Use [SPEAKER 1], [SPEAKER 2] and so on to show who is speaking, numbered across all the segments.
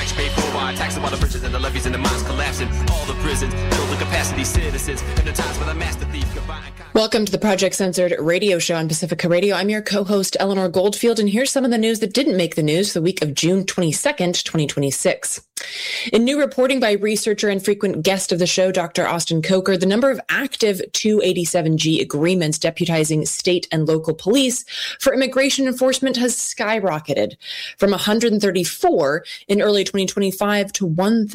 [SPEAKER 1] tax paid for by taxing while the bridges and the levees and the mines collapsing. All the prisons filled with capacity citizens and the times when the master thief combined.
[SPEAKER 2] Welcome to the Project Censored radio show on Pacifica Radio. I'm your co-host, Eleanor Goldfield, and here's some of the news that didn't make the news the week of June 22nd, 2026. In new reporting by researcher and frequent guest of the show, Dr. Austin Coker, the number of active 287G agreements deputizing state and local police for immigration enforcement has skyrocketed from 134 in early 2025 to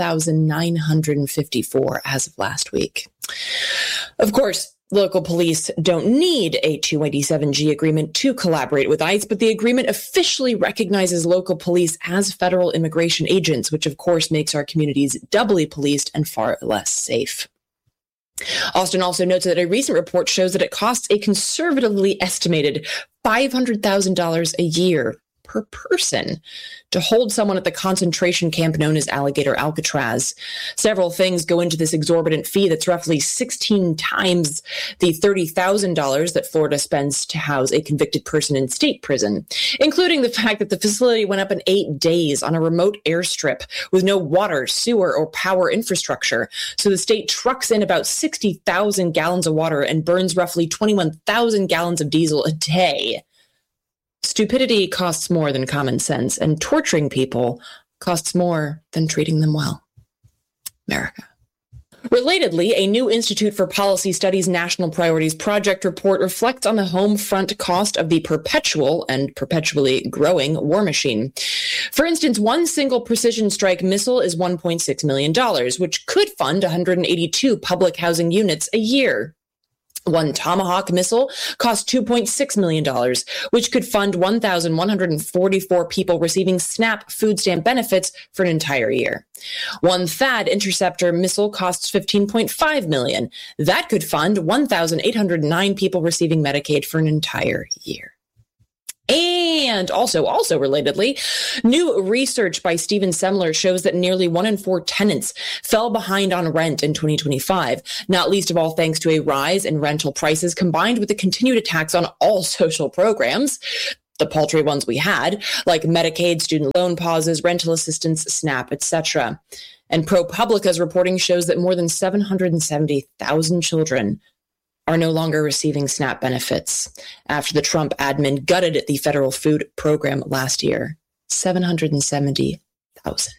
[SPEAKER 2] 1,954 as of last week. Of course, local police don't need a 287G agreement to collaborate with ICE, but the agreement officially recognizes local police as federal immigration agents, which of course makes our communities doubly policed and far less safe. Austin also notes that a recent report shows that it costs a conservatively estimated $500,000 a year per person to hold someone at the concentration camp known as Alligator Alcatraz. Several things go into this exorbitant fee that's roughly 16 times the $30,000 that Florida spends to house a convicted person in state prison, including the fact that the facility went up in 8 days on a remote airstrip with no water, sewer, or power infrastructure. So the state trucks in about 60,000 gallons of water and burns roughly 21,000 gallons of diesel a day. Stupidity costs more than common sense, and torturing people costs more than treating them well. America. Relatedly, a new Institute for Policy Studies National Priorities Project report reflects on the home front cost of the perpetual and perpetually growing war machine. For instance, one single precision strike missile is $1.6 million, which could fund 182 public housing units a year. One Tomahawk missile cost $2.6 million, which could fund 1,144 people receiving SNAP food stamp benefits for an entire year. One THAAD interceptor missile costs $15.5 million. That could fund 1,809 people receiving Medicaid for an entire year. And also relatedly, new research by Stephen Semler shows that nearly 1 in 4 tenants fell behind on rent in 2025, not least of all thanks to a rise in rental prices combined with the continued attacks on all social programs, the paltry ones we had, like Medicaid, student loan pauses, rental assistance, SNAP, etc. And ProPublica's reporting shows that more than 770,000 children are no longer receiving SNAP benefits after the Trump admin gutted the federal food program last year. 770,000.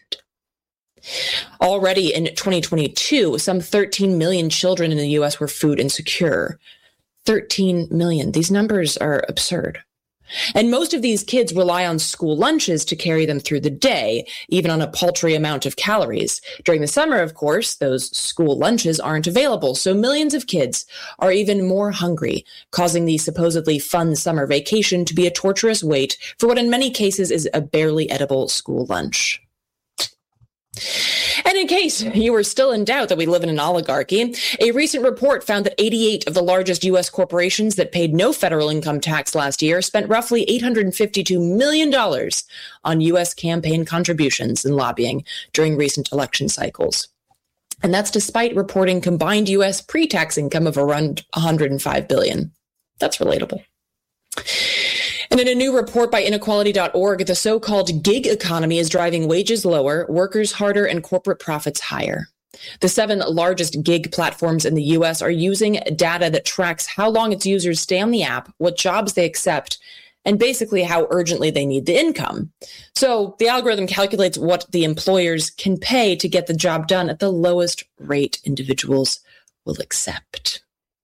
[SPEAKER 2] Already in 2022, some 13 million children in the U.S. were food insecure. 13 million. These numbers are absurd. And most of these kids rely on school lunches to carry them through the day, even on a paltry amount of calories. During the summer, of course, those school lunches aren't available, so millions of kids are even more hungry, causing the supposedly fun summer vacation to be a torturous wait for what in many cases is a barely edible school lunch. And in case you were still in doubt that we live in an oligarchy, a recent report found that 88 of the largest U.S. corporations that paid no federal income tax last year spent roughly $852 million on U.S. campaign contributions and lobbying during recent election cycles. And that's despite reporting combined U.S. pre-tax income of around $105 billion. That's relatable. And in a new report by inequality.org, the so-called gig economy is driving wages lower, workers harder, and corporate profits higher. The 7 largest gig platforms in the U.S. are using data that tracks how long its users stay on the app, what jobs they accept, and basically how urgently they need the income. So the algorithm calculates what the employers can pay to get the job done at the lowest rate individuals will accept.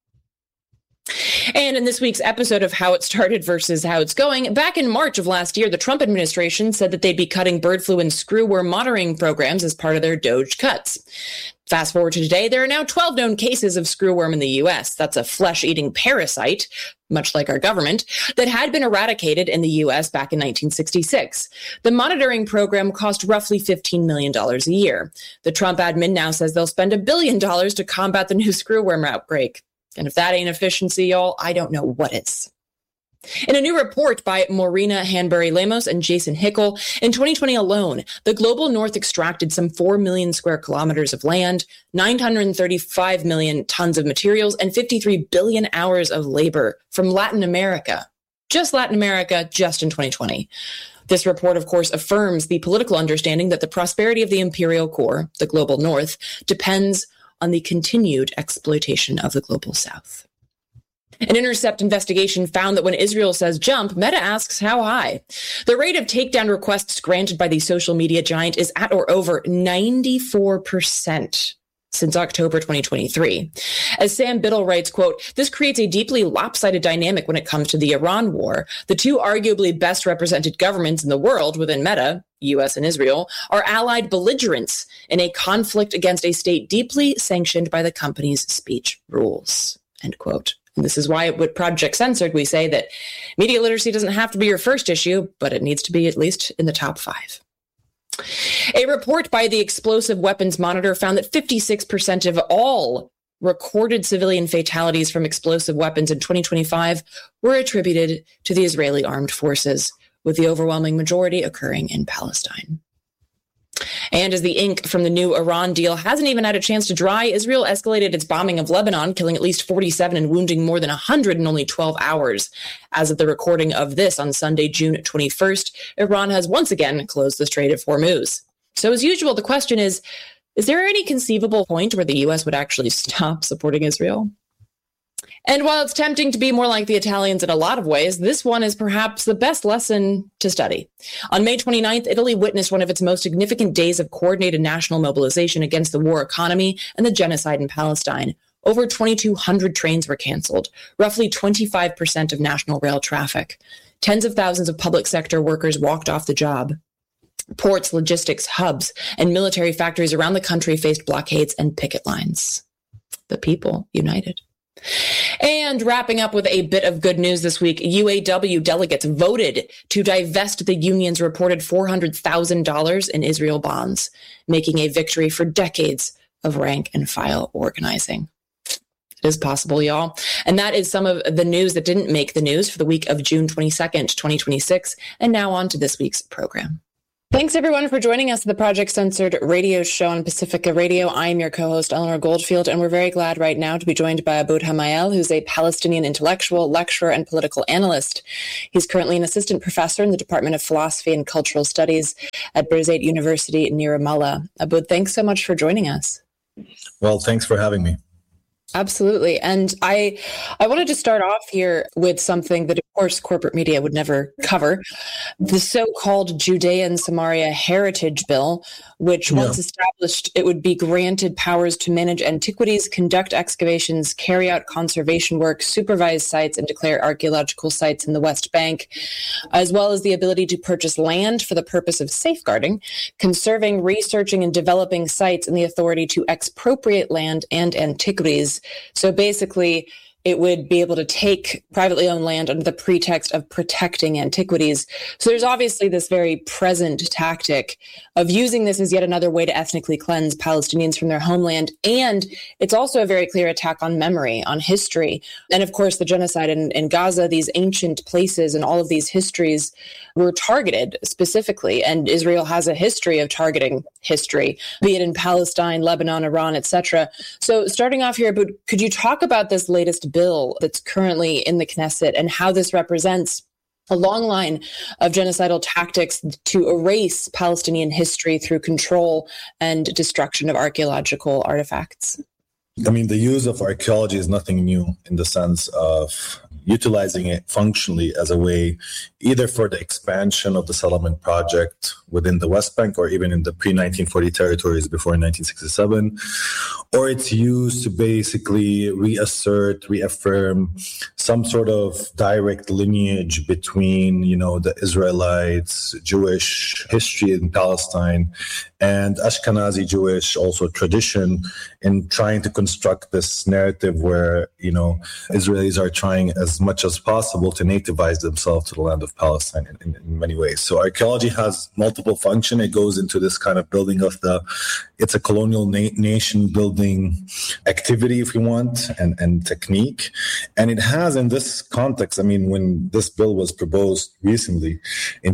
[SPEAKER 2] And in this week's episode of How It Started versus How It's Going, back in March of last year, the Trump administration said that they'd be cutting bird flu and screwworm monitoring programs as part of their DOGE cuts. Fast forward to today, there are now 12 known cases of screwworm in the U.S. That's a flesh-eating parasite, much like our government, that had been eradicated in the U.S. back in 1966. The monitoring program cost roughly $15 million a year. The Trump admin now says they'll spend $1 billion to combat the new screwworm outbreak. And if that ain't efficiency, y'all, I don't know what is. In a new report by Maureen Hanbury Lemos and Jason Hickel, in 2020 alone, the global north extracted some 4 million square kilometers of land, 935 million tons of materials, and 53 billion hours of labor from Latin America. Just Latin America, just in 2020. This report, of course, affirms the political understanding that the prosperity of the imperial core, the global north, depends on the continued exploitation of the global south. An Intercept investigation found that when Israel says jump, Meta asks how high. The rate of takedown requests granted by the social media giant is at or over 94% since October 2023. As Sam Biddle writes, quote, "This creates a deeply lopsided dynamic when it comes to the Iran war. The two arguably best represented governments in the world within Meta, US and Israel, are allied belligerents in a conflict against a state deeply sanctioned by the company's speech rules," end quote. And this is why with Project Censored, we say that media literacy doesn't have to be your first issue, but it needs to be at least in the top 5. A report by the Explosive Weapons Monitor found that 56% of all recorded civilian fatalities from explosive weapons in 2025 were attributed to the Israeli armed forces, with the overwhelming majority occurring in Palestine. And as the ink from the new Iran deal hasn't even had a chance to dry, Israel escalated its bombing of Lebanon, killing at least 47 and wounding more than 100 in only 12 hours. As of the recording of this on Sunday, June 21st, Iran has once again closed the Strait of Hormuz. So as usual, the question is there any conceivable point where the U.S. would actually stop supporting Israel? And while it's tempting to be more like the Italians in a lot of ways, this one is perhaps the best lesson to study. On May 29th, Italy witnessed one of its most significant days of coordinated national mobilization against the war economy and the genocide in Palestine. Over 2,200 trains were canceled, roughly 25% of national rail traffic. Tens of thousands of public sector workers walked off the job. Ports, logistics, hubs, and military factories around the country faced blockades and picket lines. The people united. And wrapping up with a bit of good news this week, UAW delegates voted to divest the union's reported $400,000 in Israel bonds, making a victory for decades of rank and file organizing. It is possible, y'all. And that is some of the news that didn't make the news for the week of June 22nd, 2026. And now on to this week's program. Thanks, everyone, for joining us at the Project Censored radio show on Pacifica Radio. I'm your co-host, Eleanor Goldfield, and we're very glad right now to be joined by Aboud Hamayel, who's a Palestinian intellectual, lecturer, and political analyst. He's currently an assistant professor in the Department of Philosophy and Cultural Studies at Birzeit University near Ramallah. Aboud, thanks so much for joining us.
[SPEAKER 3] Well, thanks for having me.
[SPEAKER 2] Absolutely. And I wanted to start off here with something that, of course, corporate media would never cover. The so-called Judean Samaria Heritage Bill, which once established, it would be granted powers to manage antiquities, conduct excavations, carry out conservation work, supervise sites, and declare archaeological sites in the West Bank, as well as the ability to purchase land for the purpose of safeguarding, conserving, researching, and developing sites, and the authority to expropriate land and antiquities. So basically, it would be able to take privately owned land under the pretext of protecting antiquities. So there's obviously this very present tactic of using this as yet another way to ethnically cleanse Palestinians from their homeland. And it's also a very clear attack on memory, on history. And of course, the genocide in Gaza, these ancient places and all of these histories were targeted specifically. And Israel has a history of targeting history, be it in Palestine, Lebanon, Iran, etc. So starting off here, could you talk about this latest bill that's currently in the Knesset and how this represents a long line of genocidal tactics to erase Palestinian history through control and destruction of archaeological artifacts?
[SPEAKER 3] I mean, the use of archaeology is nothing new in the sense of utilizing it functionally as a way either for the expansion of the settlement project within the West Bank or even in the pre-1940 territories before 1967, or it's used to basically reaffirm some sort of direct lineage between, the Israelites, Jewish history in Palestine, and Ashkenazi Jewish also tradition in trying to construct this narrative where, Israelis are trying as much as possible to nativize themselves to the land of Palestine in many ways. So archaeology has multiple functions. It goes into this kind of building of it's a colonial nation building activity, if you want, and technique. And it has in this context, when this bill was proposed recently in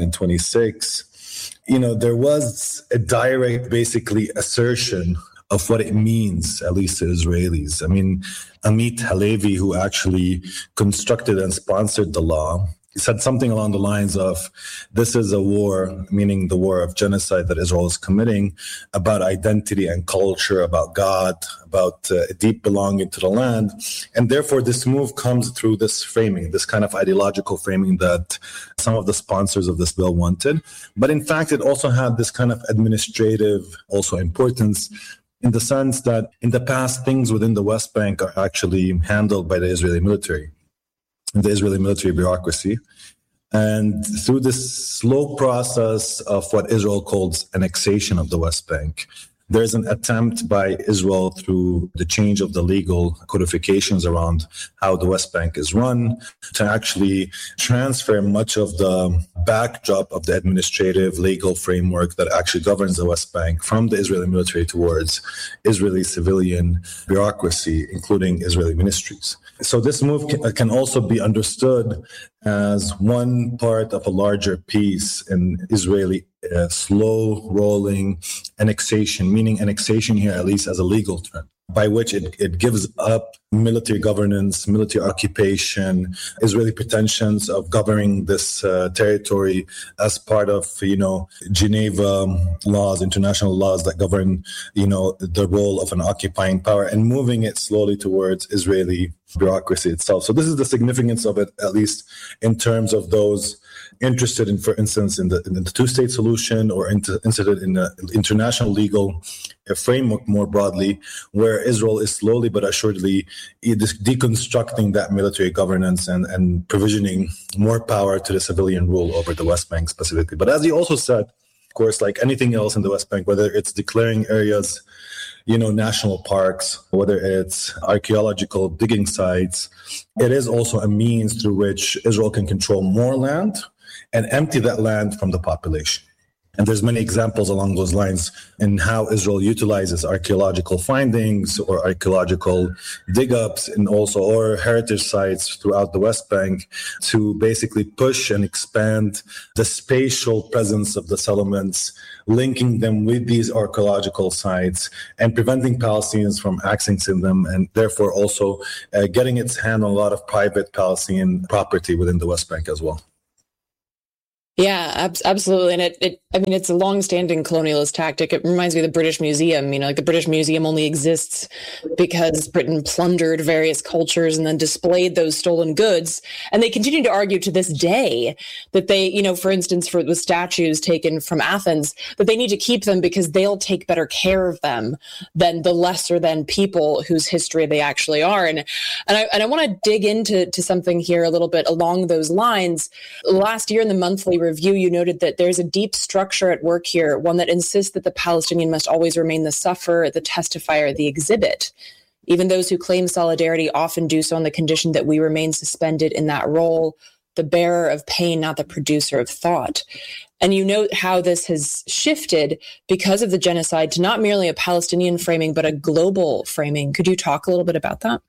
[SPEAKER 3] 2026, there was a direct, basically, assertion of what it means, at least to Israelis. Amit Halevi, who actually constructed and sponsored the law, said something along the lines of, this is a war, meaning the war of genocide that Israel is committing, about identity and culture, about God, about a deep belonging to the land. And therefore, this move comes through this framing, this kind of ideological framing that some of the sponsors of this bill wanted. But in fact, it also had this kind of administrative also importance, in the sense that in the past, things within the West Bank are actually handled by the Israeli military, the Israeli military bureaucracy. And through this slow process of what Israel calls annexation of the West Bank, there's an attempt by Israel through the change of the legal codifications around how the West Bank is run to actually transfer much of the backdrop of the administrative legal framework that actually governs the West Bank from the Israeli military towards Israeli civilian bureaucracy, including Israeli ministries. So this move can also be understood as one part of a larger piece in Israeli slow rolling annexation, meaning annexation here at least as a legal term, by which it gives up military governance, military occupation, Israeli pretensions of governing this territory as part of, Geneva laws, international laws that govern, the role of an occupying power, and moving it slowly towards Israeli bureaucracy itself. So this is the significance of it, at least in terms of those interested in, for instance, in the two-state solution, or interested in the international legal framework more broadly, where Israel is slowly but assuredly deconstructing that military governance and provisioning more power to the civilian rule over the West Bank specifically. But as you also said, of course, like anything else in the West Bank, whether it's declaring areas, national parks, whether it's archaeological digging sites, it is also a means through which Israel can control more land and empty that land from the population. And there's many examples along those lines in how Israel utilizes archaeological findings or archaeological dig-ups and also or heritage sites throughout the West Bank to basically push and expand the spatial presence of the settlements, linking them with these archaeological sites and preventing Palestinians from accessing them, and therefore also getting its hand on a lot of private Palestinian property within the West Bank as well.
[SPEAKER 2] Yeah, absolutely. And it's a long-standing colonialist tactic. It reminds me of the British Museum. The British Museum only exists because Britain plundered various cultures and then displayed those stolen goods. And they continue to argue to this day that they, for instance, for the statues taken from Athens, that they need to keep them because they'll take better care of them than the lesser than people whose history they actually are. And I want to dig into something here a little bit along those lines. Last year in the monthly review, you noted that there's a deep structure at work here, one that insists that the Palestinian must always remain the sufferer, the testifier, the exhibit. Even those who claim solidarity often do so on the condition that we remain suspended in that role, the bearer of pain, not the producer of thought. And you note how this has shifted because of the genocide to not merely a Palestinian framing, but a global framing. Could you talk a little bit about that?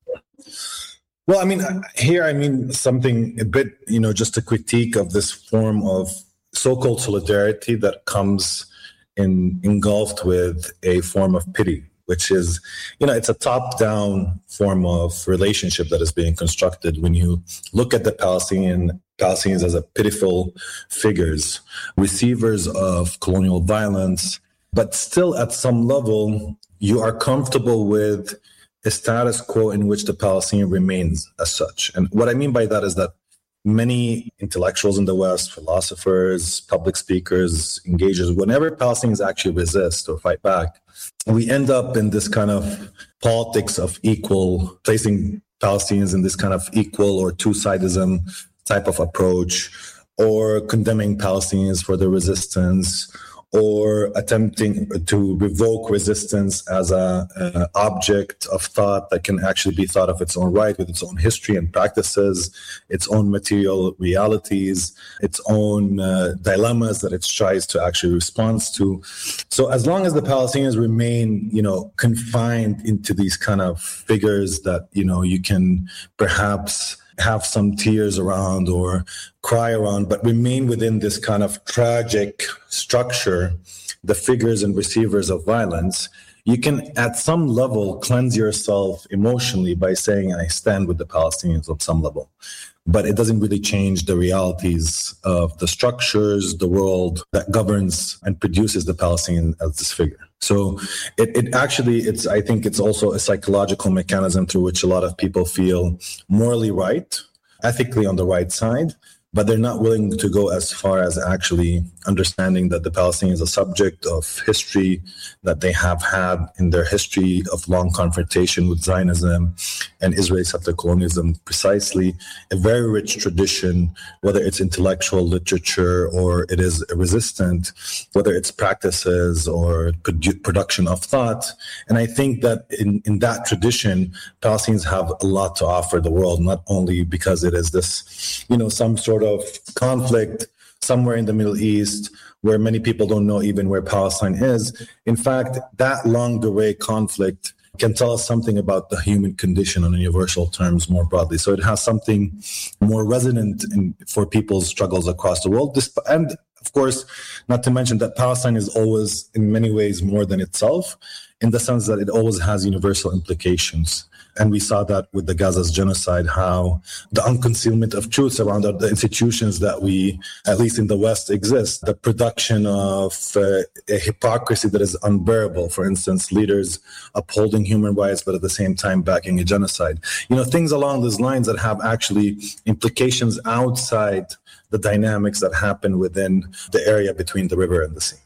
[SPEAKER 3] Well, something a bit, just a critique of this form of so-called solidarity that comes engulfed with a form of pity, which is, it's a top-down form of relationship that is being constructed when you look at the Palestinians as a pitiful figures, receivers of colonial violence, but still at some level, you are comfortable with a status quo in which the Palestinian remains as such. And what I mean by that is that many intellectuals in the West, philosophers, public speakers, engagers, whenever Palestinians actually resist or fight back, we end up in this kind of politics of placing Palestinians in this kind of equal or two-sidism type of approach, or condemning Palestinians for their resistance, or attempting to revoke resistance as an object of thought that can actually be thought of its own right, with its own history and practices, its own material realities, its own dilemmas that it tries to actually respond to. So as long as the Palestinians remain, confined into these kind of figures that, you can perhaps have some tears around or cry around, but remain within this kind of tragic structure, the figures and receivers of violence, you can, at some level, cleanse yourself emotionally by saying, I stand with the Palestinians on some level. But it doesn't really change the realities of the structures, the world that governs and produces the Palestinian as this figure. So I think it's also a psychological mechanism through which a lot of people feel morally right, ethically on the right side, but they're not willing to go as far as actually understanding that the Palestinians are a subject of history, that they have had in their history of long confrontation with Zionism and Israeli settler colonialism precisely a very rich tradition, whether it's intellectual literature or it is resistant, whether it's practices or production of thought. And I think that in that tradition, Palestinians have a lot to offer the world, not only because it is this, some sort of conflict somewhere in the Middle East where many people don't know even where Palestine is. In fact, that longue durée conflict can tell us something about the human condition on universal terms more broadly. So it has something more resonant for people's struggles across the world. And of course, not to mention that Palestine is always in many ways more than itself, in the sense that it always has universal implications. And we saw that with the Gaza's genocide, how the unconcealment of truths around the institutions that we, at least in the West, exist, the production of a hypocrisy that is unbearable. For instance, leaders upholding human rights, but at the same time backing a genocide. Things along those lines that have actually implications outside the dynamics that happen within the area between the river and the sea.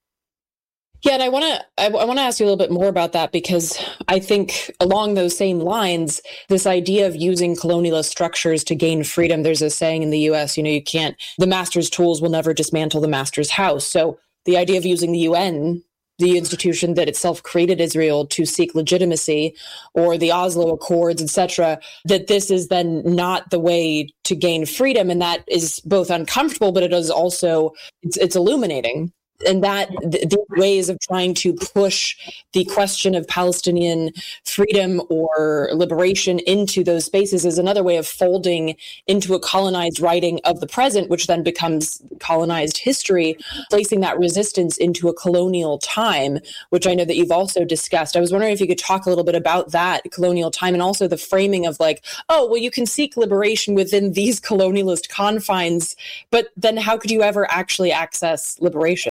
[SPEAKER 2] Yeah, and I want to ask you a little bit more about that, because I think along those same lines, this idea of using colonialist structures to gain freedom, there's a saying in the U.S., the master's tools will never dismantle the master's house. So the idea of using the UN, the institution that itself created Israel, to seek legitimacy, or the Oslo Accords, etc., that this is then not the way to gain freedom. And that is both uncomfortable, but it is also, it's illuminating. And that the ways of trying to push the question of Palestinian freedom or liberation into those spaces is another way of folding into a colonized writing of the present, which then becomes colonized history, placing that resistance into a colonial time, which I know that you've also discussed. I was wondering if you could talk a little bit about that colonial time, and also the framing of you can seek liberation within these colonialist confines, but then how could you ever actually access liberation?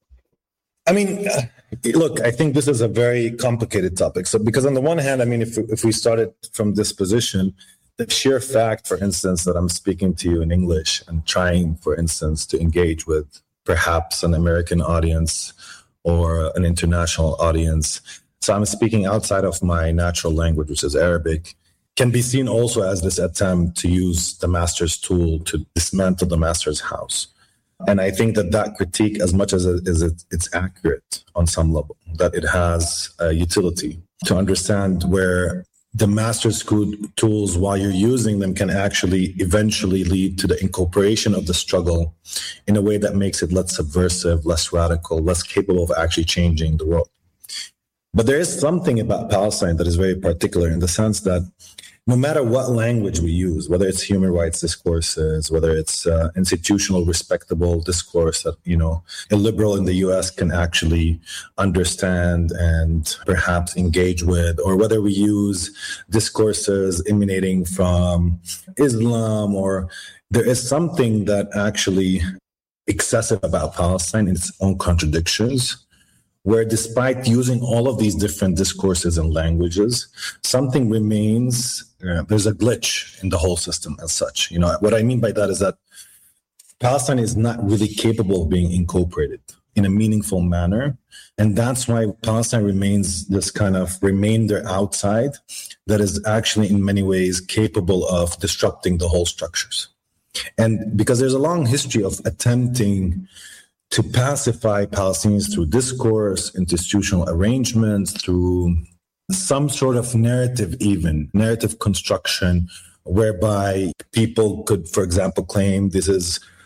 [SPEAKER 3] Look, I think this is a very complicated topic. So, because on the one hand, if we started from this position, the sheer fact, for instance, that I'm speaking to you in English and trying, for instance, to engage with perhaps an American audience or an international audience, so I'm speaking outside of my natural language, which is Arabic, can be seen also as this attempt to use the master's tool to dismantle the master's house. And I think that critique, as much as it's accurate on some level, that it has a utility to understand where the master's tools, while you're using them, can actually eventually lead to the incorporation of the struggle in a way that makes it less subversive, less radical, less capable of actually changing the world. But there is something about Palestine that is very particular, in the sense that no matter what language we use, whether it's human rights discourses, whether it's institutional, respectable discourse that, a liberal in the U.S. can actually understand and perhaps engage with, or whether we use discourses emanating from Islam, or there is something that actually excessive about Palestine in its own contradictions, where despite using all of these different discourses and languages, something remains, there's a glitch in the whole system as such. What I mean by that is that Palestine is not really capable of being incorporated in a meaningful manner. And that's why Palestine remains this kind of remainder outside that is actually in many ways capable of disrupting the whole structures. And because there's a long history of attempting to pacify Palestinians through discourse, institutional arrangements, through some sort of narrative construction, whereby people could, for example, claim this is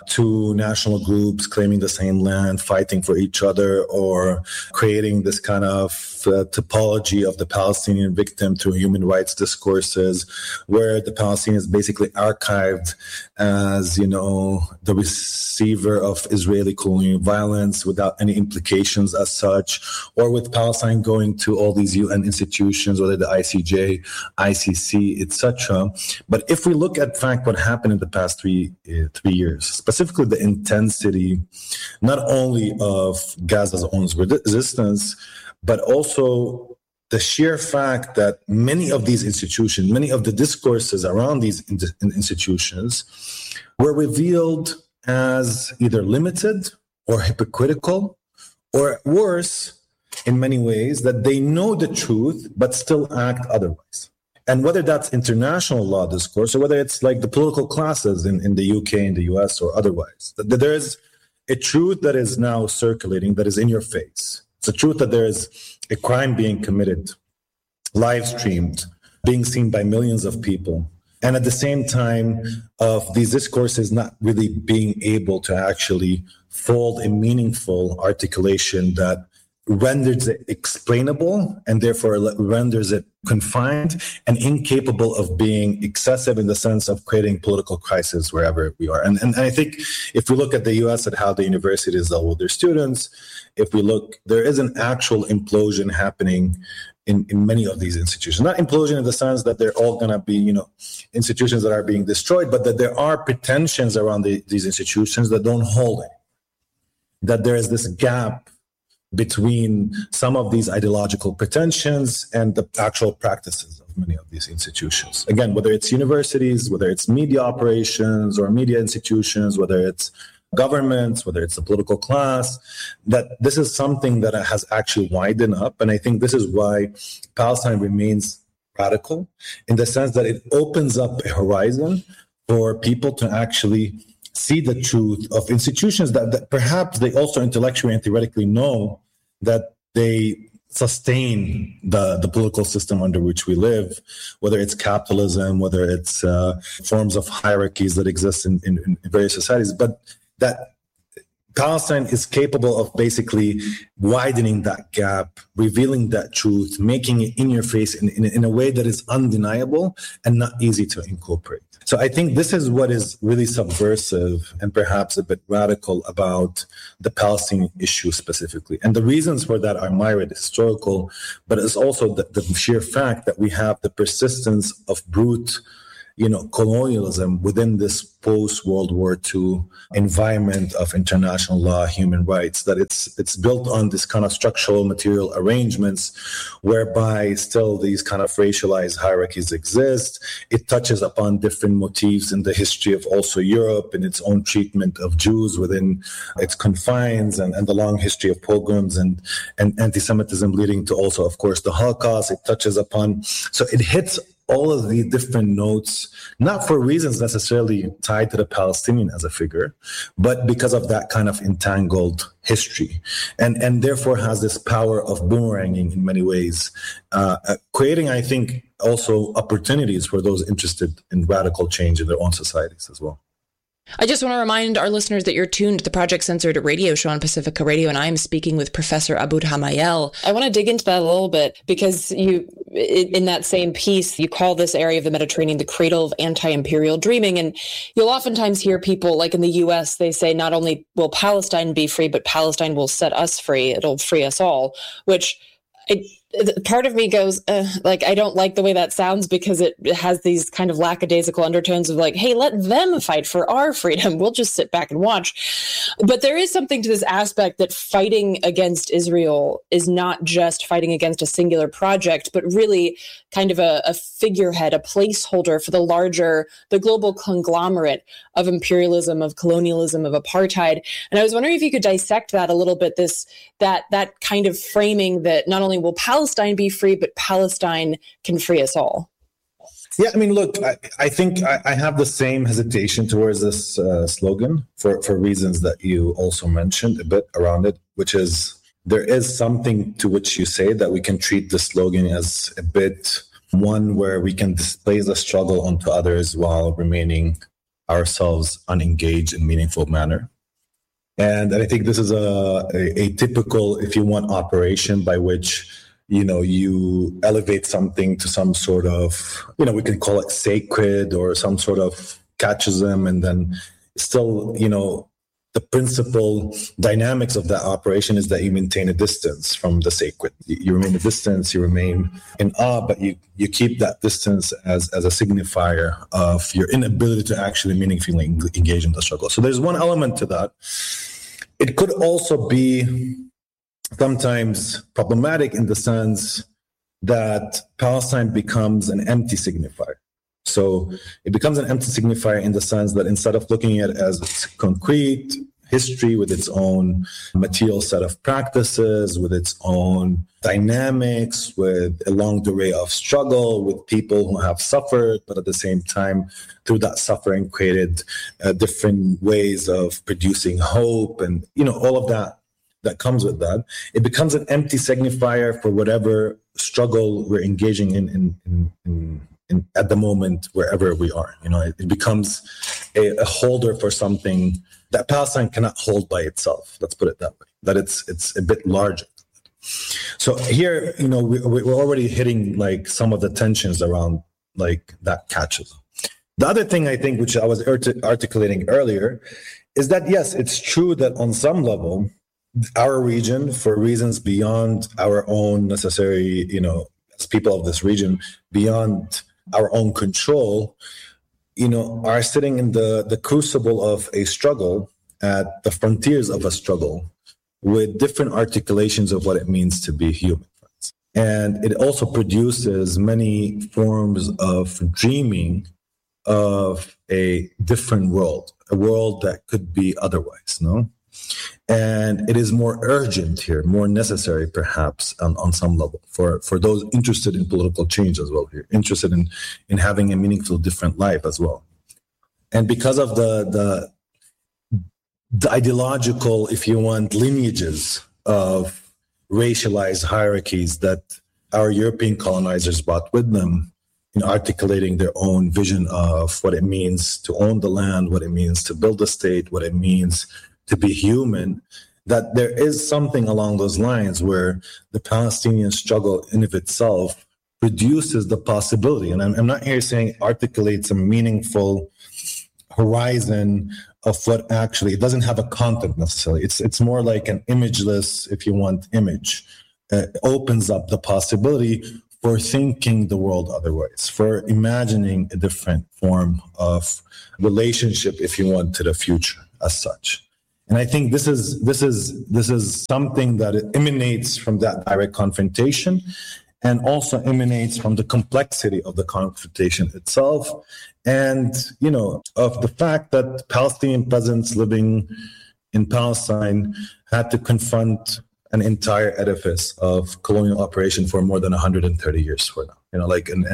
[SPEAKER 3] two national groups claiming the same land, fighting for each other, or creating this kind of typology of the Palestinian victim through human rights discourses, where the Palestinian is basically archived as, the receiver of Israeli colonial violence without any implications as such, or with Palestine going to all these UN institutions, whether the ICJ, ICC, etc. But if we look at fact what happened in the past 3 years, specifically the intensity, not only of Gaza's own resistance, but also the sheer fact that many of these institutions, many of the discourses around these institutions were revealed as either limited or hypocritical, or worse, in many ways, that they know the truth but still act otherwise. And whether that's international law discourse or whether it's like the political classes in the UK, in the US, or otherwise, that there is a truth that is now circulating that is in your face. It's a truth that there is a crime being committed, live streamed, being seen by millions of people. And at the same time of these discourses not really being able to actually fold a meaningful articulation that renders it explainable and therefore renders it confined and incapable of being excessive in the sense of creating political crisis wherever we are. And I think if we look at the US at how the universities deal with their students, if we look, there is an actual implosion happening in many of these institutions. Not implosion in the sense that they're all going to be, institutions that are being destroyed, but that there are pretensions around these institutions that don't hold it. That there is this gap between some of these ideological pretensions and the actual practices of many of these institutions. Again, whether it's universities, whether it's media operations or media institutions, whether it's governments, whether it's the political class, that this is something that has actually widened up. And I think this is why Palestine remains radical in the sense that it opens up a horizon for people to actually see the truth of institutions that perhaps they also intellectually and theoretically know that they sustain the political system under which we live, whether it's capitalism, whether it's forms of hierarchies that exist in various societies, but that Palestine is capable of basically widening that gap, revealing that truth, making it in your face in a way that is undeniable and not easy to incorporate. So I think this is what is really subversive and perhaps a bit radical about the Palestinian issue specifically. And the reasons for that are myriad, historical, but it's also the sheer fact that we have the persistence of brute colonialism within this post-World War II environment of international law, human rights, that it's built on this kind of structural material arrangements whereby still these kind of racialized hierarchies exist. It touches upon different motifs in the history of also Europe and its own treatment of Jews within its confines and the long history of pogroms and anti-Semitism leading to also, of course, the Holocaust. It touches upon, so it hits all of the different notes, not for reasons necessarily tied to the Palestinian as a figure, but because of that kind of entangled history, and therefore has this power of boomeranging in many ways, creating, I think, also opportunities for those interested in radical change in their own societies as well.
[SPEAKER 2] I just want to remind our listeners that you're tuned to the Project Censored radio show on Pacifica Radio, and I am speaking with Professor Abood Hamayel. I want to dig into that a little bit because in that same piece, you call this area of the Mediterranean the cradle of anti-imperial dreaming. And you'll oftentimes hear people, like in the U.S., they say not only will Palestine be free, but Palestine will set us free. It'll free us all, which part of me goes, I don't like the way that sounds because it has these kind of lackadaisical undertones of like, hey, let them fight for our freedom. We'll just sit back and watch. But there is something to this aspect that fighting against Israel is not just fighting against a singular project, but really kind of a figurehead, a placeholder for the global conglomerate of imperialism, of colonialism, of apartheid. And I was wondering if you could dissect that a little bit, that kind of framing that not only will Palestine be free, but Palestine can free us all.
[SPEAKER 3] Yeah, I mean, look, I think I have the same hesitation towards this slogan for reasons that you also mentioned a bit around it, which is there is something to which you say that we can treat the slogan as a bit one where we can display the struggle onto others while remaining ourselves unengaged in meaningful manner. And I think this is a typical, if you want, operation by which, you elevate something to some sort of, we can call it sacred or some sort of catechism. And then still, the principal dynamics of that operation is that you maintain a distance from the sacred. You remain a distance, you remain in awe, but you keep that distance as a signifier of your inability to actually meaningfully engage in the struggle. So there's one element to that. It could also be sometimes problematic in the sense that Palestine becomes an empty signifier. So it becomes an empty signifier in the sense that instead of looking at it as concrete history with its own material set of practices, with its own dynamics, with a long array of struggle, with people who have suffered, but at the same time, through that suffering, created different ways of producing hope and, all of that comes with that. It becomes an empty signifier for whatever struggle we're engaging in at the moment, wherever we are. It becomes a holder for something that Palestine cannot hold by itself. Let's put it that way, that it's a bit larger. So here, we're already hitting like some of the tensions around like that catechism. The other thing I think, which I was articulating earlier, is that yes, it's true that on some level, our region, for reasons beyond our own necessary, as people of this region, beyond our own control, are sitting in the crucible of a struggle, at the frontiers of a struggle, with different articulations of what it means to be human. And it also produces many forms of dreaming of a different world, a world that could be otherwise, no? And it is more urgent here, more necessary perhaps on some level for those interested in political change as well here, interested in having a meaningful different life as well. And because of the ideological, if you want, lineages of racialized hierarchies that our European colonizers brought with them in articulating their own vision of what it means to own the land, what it means to build a state, what it means to be human, that there is something along those lines where the Palestinian struggle in of itself produces the possibility, and I'm not here saying articulates a meaningful horizon of what actually, it doesn't have a content necessarily. It's more like an imageless, if you want, image. It opens up the possibility for thinking the world otherwise, for imagining a different form of relationship, if you want, to the future as such. And I think this is something that emanates from that direct confrontation, and also emanates from the complexity of the confrontation itself, and of the fact that Palestinian peasants living in Palestine had to confront an entire edifice of colonial operation for more than 130 years for now.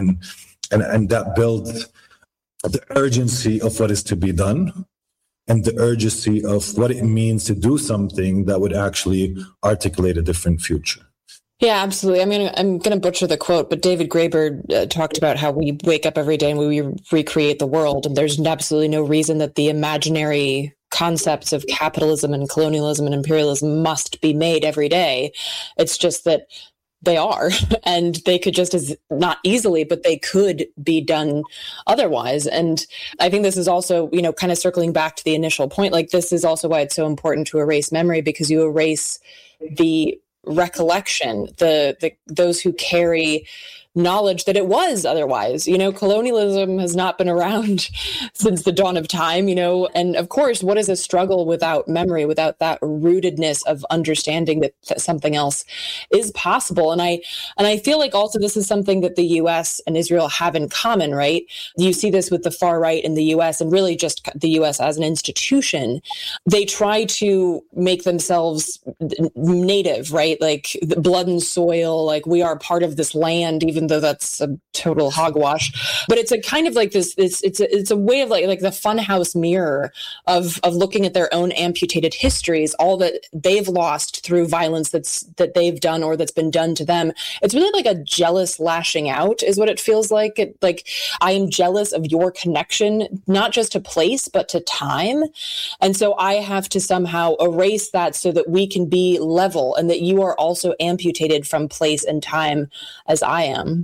[SPEAKER 3] And that builds the urgency of what is to be done, and the urgency of what it means to do something that would actually articulate a different future.
[SPEAKER 2] Yeah, absolutely. I mean, I'm going to butcher the quote, but David Graeber talked about how we wake up every day and we recreate the world. And there's absolutely no reason that the imaginary concepts of capitalism and colonialism and imperialism must be made every day. It's just that they are, and they could just as not easily, but they could be done otherwise. And I think this is also, kind of circling back to the initial point, like this is also why it's so important to erase memory, because you erase the recollection, those who carry knowledge that it was otherwise. Colonialism has not been around since the dawn of time, and of course, what is a struggle without memory, without that rootedness of understanding that something else is possible? And I feel like also this is something that the US and Israel have in common, right? You see this with the far right in the US, and really just the US as an institution. They try to make themselves native, right? Like the blood and soil, like we are part of this land, even even though that's a total hogwash. But it's a kind of like this. It's a way of like the funhouse mirror of looking at their own amputated histories, all that they've lost through violence that they've done or that's been done to them. It's really like a jealous lashing out, is what it feels like. Like I am jealous of your connection, not just to place but to time, and so I have to somehow erase that so that we can be level, and that you are also amputated from place and time as I am.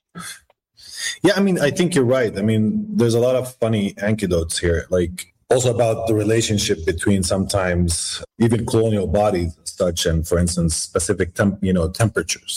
[SPEAKER 3] Yeah, I mean, I think you're right. I mean, there's a lot of funny anecdotes here, like also about the relationship between sometimes even colonial bodies and such, and for instance, specific temperatures.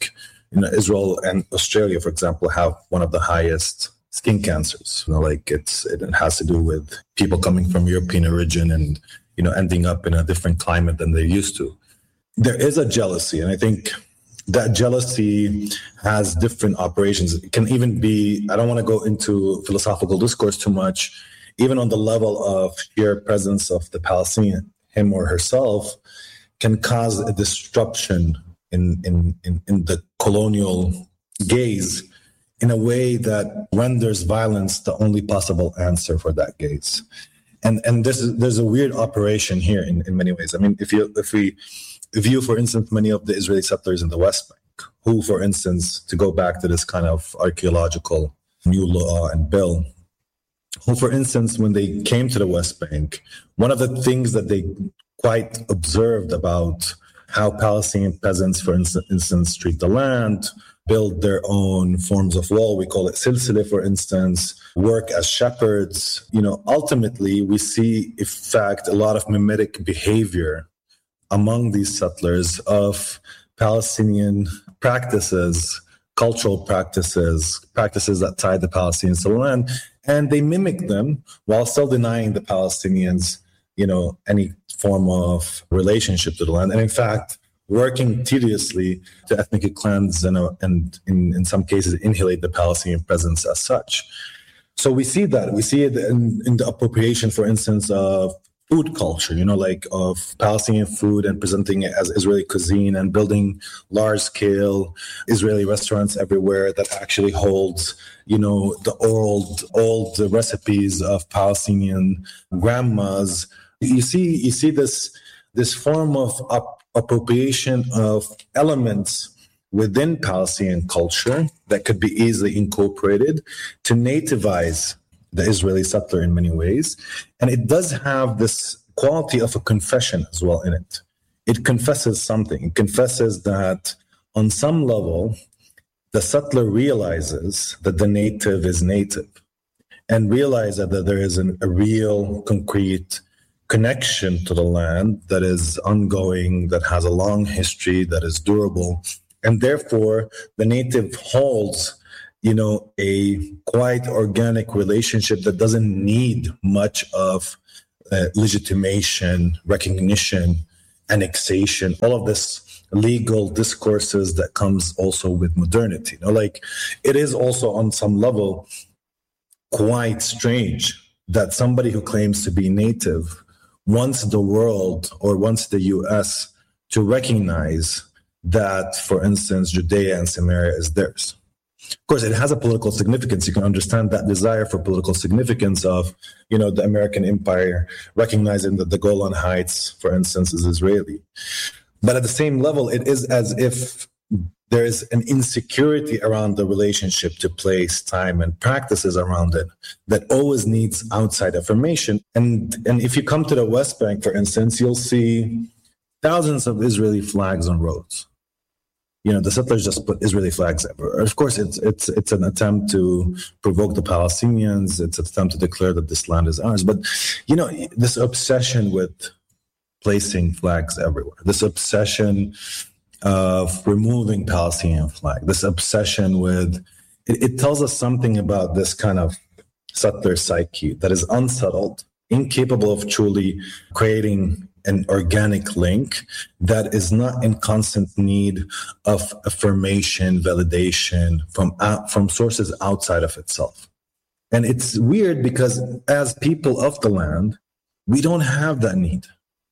[SPEAKER 3] Israel and Australia, for example, have one of the highest skin cancers. It has to do with people coming from European origin and ending up in a different climate than they're used to. There is a jealousy, and I think that jealousy has different operations. It can even be, I don't want to go into philosophical discourse too much, even on the level of sheer presence of the Palestinian, him or herself, can cause a disruption in the colonial gaze in a way that renders violence the only possible answer for that gaze. And there's a weird operation here in many ways. I mean, if we view, for instance, many of the Israeli settlers in the West Bank, who, for instance, to go back to this kind of archaeological new law and bill, who, for instance, when they came to the West Bank, one of the things that they quite observed about how Palestinian peasants, for instance, treat the land, build their own forms of wall, we call it silsile, for instance, work as shepherds. Ultimately, we see, in fact, a lot of mimetic behavior among these settlers of Palestinian practices, cultural practices that tie the Palestinians to the land, and they mimic them while still denying the Palestinians, any form of relationship to the land. And in fact, working tediously to ethnically cleanse and in some cases annihilate the Palestinian presence as such. So we see that. We see it in the appropriation, for instance, of food culture, of Palestinian food and presenting it as Israeli cuisine and building large-scale Israeli restaurants everywhere that actually holds, the old recipes of Palestinian grandmas. You see this form of appropriation of elements within Palestinian culture that could be easily incorporated to nativize the Israeli settler in many ways. And it does have this quality of a confession as well in it. It confesses something. It confesses that on some level, the settler realizes that the native is native and realizes that there is a real concrete connection to the land that is ongoing, that has a long history, that is durable. And therefore, the native holds, a quite organic relationship that doesn't need much of legitimation, recognition, annexation, all of this legal discourses that comes also with modernity. It is also on some level quite strange that somebody who claims to be native wants the world or wants the US to recognize that, for instance, Judea and Samaria is theirs. Of course, it has a political significance. You can understand that desire for political significance of, the American empire recognizing that the Golan Heights, for instance, is Israeli. But at the same level, it is as if there is an insecurity around the relationship to place, time, and practices around it that always needs outside affirmation. And if you come to the West Bank, for instance, you'll see thousands of Israeli flags on roads. The settlers just put Israeli flags everywhere. Of course, it's an attempt to provoke the Palestinians. It's an attempt to declare that this land is ours. But, this obsession with placing flags everywhere, this obsession of removing Palestinian flag, this obsession with, it tells us something about this kind of settler psyche that is unsettled, incapable of truly creating an organic link that is not in constant need of affirmation, validation from sources outside of itself. And it's weird because as people of the land, we don't have that need.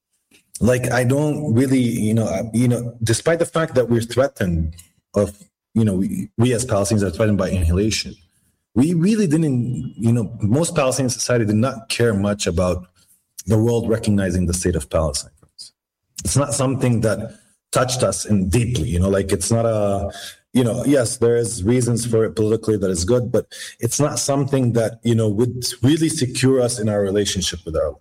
[SPEAKER 3] I don't really, despite the fact that we're threatened of we as Palestinians are threatened by annihilation. We really didn't, most Palestinian society did not care much about the world recognizing the state of Palestine. It's not something that touched us in deeply, it's not yes, there is reasons for it politically that is good, but it's not something that, would really secure us in our relationship with our,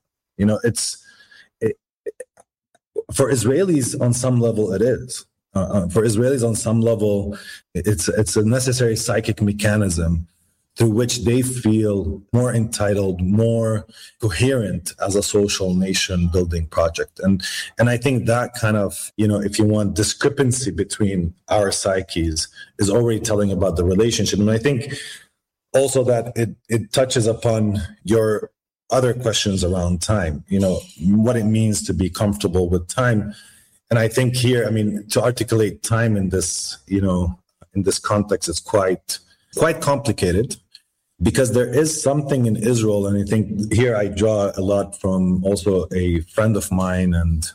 [SPEAKER 3] for Israelis on some level, it is. For Israelis on some level, it's a necessary psychic mechanism through which they feel more entitled, more coherent as a social nation building project. And I think that kind of, if you want, discrepancy between our psyches is already telling about the relationship. And I think also that it touches upon your other questions around time, what it means to be comfortable with time. And I think here, to articulate time in this, in this context is quite complicated, because there is something in Israel, and I think here I draw a lot from also a friend of mine and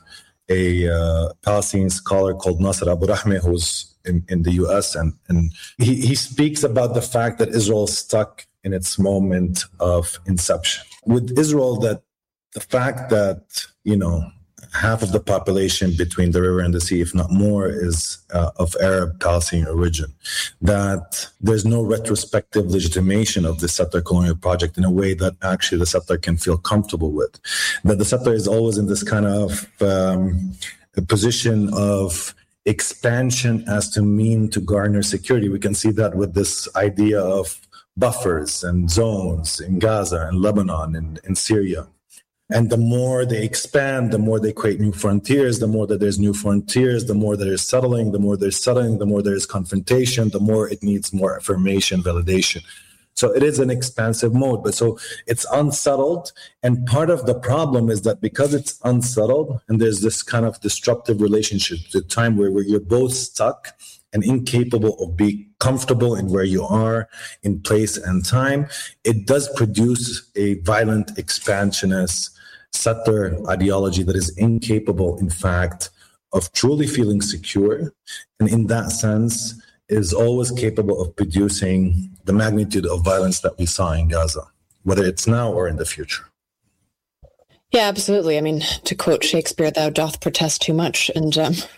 [SPEAKER 3] a Palestinian scholar called Nasser Abu Rahme, who's in the US, and he speaks about the fact that Israel is stuck in its moment of inception. With Israel, that the fact that, half of the population between the river and the sea, if not more, is of Arab Palestinian origin, that there's no retrospective legitimation of the settler colonial project in a way that actually the settler can feel comfortable with, that the settler is always in this kind of a position of expansion as to mean to garner security. We can see that with this idea of buffers and zones in Gaza and Lebanon and in Syria. And the more they expand, the more they create new frontiers, the more that there's new frontiers, the more there's settling, the more there's confrontation, the more it needs more affirmation, validation. So it is an expansive mode, but so it's unsettled. And part of the problem is that because it's unsettled and there's this kind of disruptive relationship to time where you're both stuck and incapable of being comfortable in where you are in place and time, it does produce a violent expansionist settler ideology that is incapable, in fact, of truly feeling secure. And in that sense, is always capable of producing the magnitude of violence that we saw in Gaza, whether it's now or in the future.
[SPEAKER 2] Yeah, absolutely. To quote Shakespeare, thou doth protest too much. And,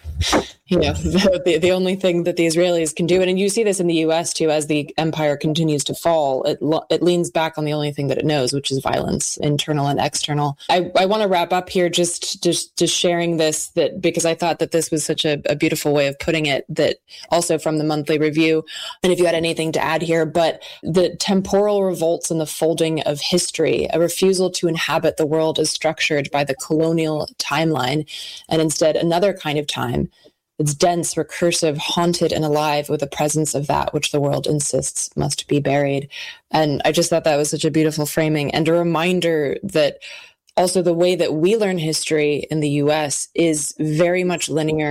[SPEAKER 2] the only thing that the Israelis can do, and you see this in the U.S. too, as the empire continues to fall, it leans back on the only thing that it knows, which is violence, internal and external. I want to wrap up here just sharing this, that because I thought that this was such a beautiful way of putting it, that also from the monthly review, and if you had anything to add here, but the temporal revolts and the folding of history, a refusal to inhabit the world as structured by the colonial timeline, and instead another kind of time. It's dense, recursive, haunted, and alive with the presence of that which the world insists must be buried. And I just thought that was such a beautiful framing and a reminder that also the way that we learn history in the U.S. is very much linear